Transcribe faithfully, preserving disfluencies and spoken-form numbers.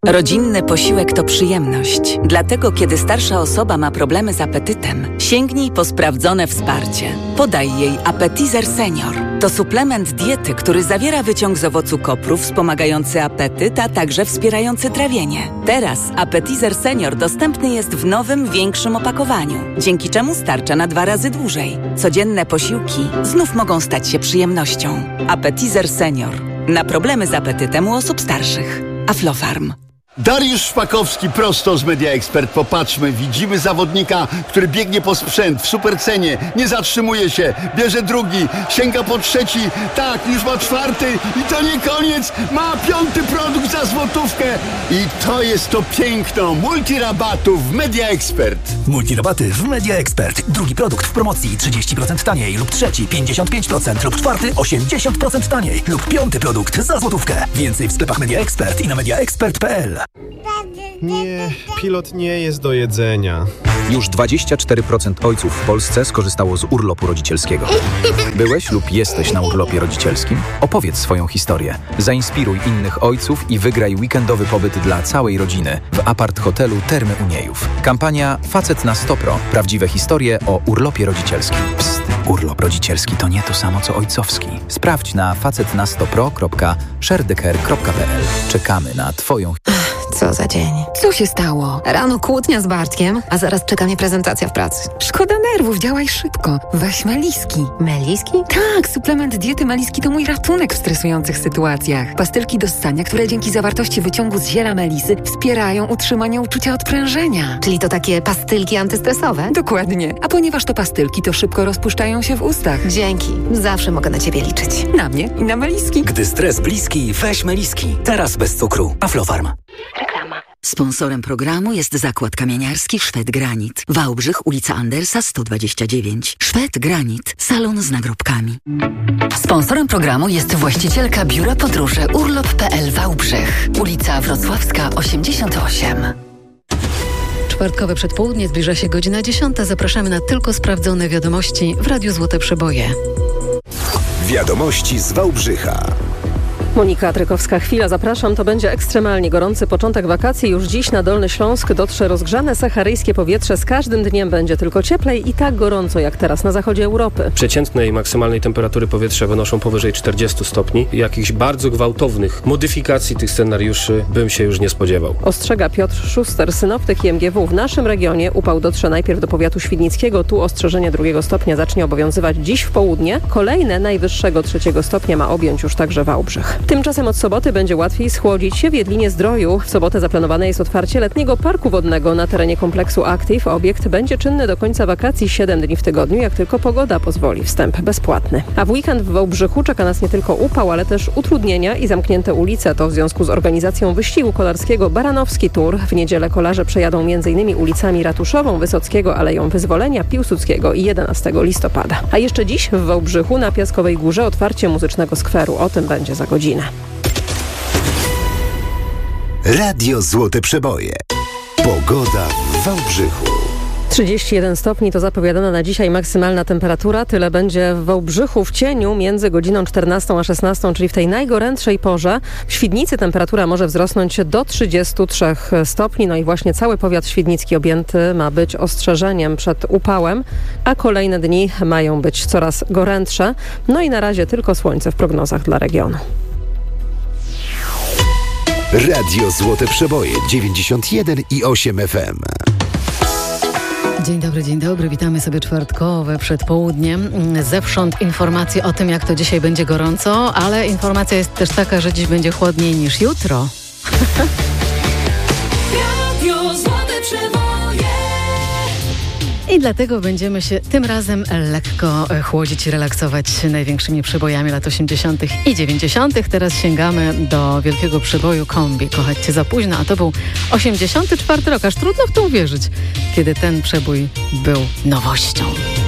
Rodzinny posiłek to przyjemność. Dlatego, kiedy starsza osoba ma problemy z apetytem, sięgnij po sprawdzone wsparcie. Podaj jej Appetizer Senior. To suplement diety, który zawiera wyciąg z owocu kopru wspomagający apetyt, a także wspierający trawienie. Teraz Appetizer Senior dostępny jest w nowym, większym opakowaniu, dzięki czemu starcza na dwa razy dłużej. Codzienne posiłki znów mogą stać się przyjemnością. Appetizer Senior. Na problemy z apetytem u osób starszych. Aflofarm. Dariusz Szpakowski prosto z Media Expert. Popatrzmy, widzimy zawodnika, który biegnie po sprzęt w supercenie, nie zatrzymuje się, bierze drugi, sięga po trzeci, tak, już ma czwarty i to nie koniec, ma piąty produkt za złotówkę i to jest to piękno multirabatów w Media Expert. Multirabaty w Media Expert. Drugi produkt w promocji trzydzieści procent taniej lub trzeci pięćdziesiąt pięć procent lub czwarty osiemdziesiąt procent taniej lub piąty produkt za złotówkę. Więcej w sklepach Media Expert i na mediaexpert kropka p l. Nie, pilot nie jest do jedzenia. Już dwadzieścia cztery procent ojców w Polsce skorzystało z urlopu rodzicielskiego. Byłeś lub jesteś na urlopie rodzicielskim? Opowiedz swoją historię. Zainspiruj innych ojców i wygraj weekendowy pobyt dla całej rodziny w apart-hotelu Termy Uniejów. Kampania Facet na sto pro. Prawdziwe historie o urlopie rodzicielskim. Psst, urlop rodzicielski to nie to samo co ojcowski. Sprawdź na facet na sto pro kropka sharedeker kropka p l. Czekamy na twoją... Co za dzień. Co się stało? Rano kłótnia z Bartkiem, a zaraz czeka mnie prezentacja w pracy. Szkoda nerwów, działaj szybko. Weź Meliski. Meliski? Tak, suplement diety Meliski to mój ratunek w stresujących sytuacjach. Pastylki do ssania, które dzięki zawartości wyciągu z ziela melisy wspierają utrzymanie uczucia odprężenia. Czyli to takie pastylki antystresowe? Dokładnie. A ponieważ to pastylki, to szybko rozpuszczają się w ustach. Dzięki. Zawsze mogę na ciebie liczyć. Na mnie i na Meliski. Gdy stres bliski, weź Meliski. Teraz bez cukru. Aflofarm. Reklama. Sponsorem programu jest Zakład Kamieniarski Szwed Granit. Wałbrzych, ulica Andersa sto dwadzieścia dziewięć. Szwed Granit. Salon z nagrobkami. Sponsorem programu jest właścicielka biura podróży urlop kropka p l Wałbrzych. Ulica Wrocławska osiemdziesiąt osiem. Czwartkowe przedpołudnie, zbliża się godzina dziesiąta. Zapraszamy na tylko sprawdzone wiadomości w Radiu Złote Przeboje. Wiadomości z Wałbrzycha. Monika Trykowska-Chwila, zapraszam. To będzie ekstremalnie gorący początek wakacji. Już dziś na Dolny Śląsk dotrze rozgrzane saharyjskie powietrze. Z każdym dniem będzie tylko cieplej i tak gorąco jak teraz na zachodzie Europy. Przeciętnej maksymalnej temperatury powietrza wynoszą powyżej czterdziestu stopni. Jakichś bardzo gwałtownych modyfikacji tych scenariuszy bym się już nie spodziewał. Ostrzega Piotr Szuster, synoptyk I M G W. W naszym regionie upał dotrze najpierw do powiatu świdnickiego. Tu ostrzeżenie drugiego stopnia zacznie obowiązywać dziś w południe. Kolejne najwyższego trzeciego stopnia ma objąć już także Wałbrzych. Tymczasem od soboty będzie łatwiej schłodzić się w Jedlinie-Zdroju. W sobotę zaplanowane jest otwarcie letniego parku wodnego na terenie kompleksu Active. Obiekt będzie czynny do końca wakacji siedem dni w tygodniu, jak tylko pogoda pozwoli. Wstęp bezpłatny. A w weekend w Wałbrzychu czeka nas nie tylko upał, ale też utrudnienia i zamknięte ulice. To w związku z organizacją wyścigu kolarskiego Baranowski Tour. W niedzielę kolarze przejadą m.in. ulicami Ratuszową, Wysockiego, Aleją Wyzwolenia, Piłsudskiego i jedenastego listopada. A jeszcze dziś w Wałbrzychu na Piaskowej Górze otwarcie muzycznego skweru. O tym będzie za godzinę. Radio Złote Przeboje. Pogoda w Wałbrzychu. trzydzieści jeden stopni to zapowiadana na dzisiaj maksymalna temperatura. Tyle będzie w Wałbrzychu w cieniu między godziną czternastą a szesnastą, czyli w tej najgorętszej porze. W Świdnicy temperatura może wzrosnąć do trzydziestu trzech stopni. No i właśnie cały powiat świdnicki objęty ma być ostrzeżeniem przed upałem, a kolejne dni mają być coraz gorętsze. No i na razie tylko słońce w prognozach dla regionu. Radio Złote Przeboje dziewięćdziesiąt jeden i osiem F M. Dzień dobry, dzień dobry. Witamy sobie czwartkowe przedpołudnie. Zewsząd informacje o tym, jak to dzisiaj będzie gorąco, ale informacja jest też taka, że dziś będzie chłodniej niż jutro. I dlatego będziemy się tym razem lekko chłodzić i relaksować największymi przebojami lat osiemdziesiątych i dziewięćdziesiątych. Teraz sięgamy do wielkiego przeboju Kombi. Kochać cię za późno, a to był osiemdziesiąty czwarty rok. Aż trudno w to uwierzyć, kiedy ten przebój był nowością.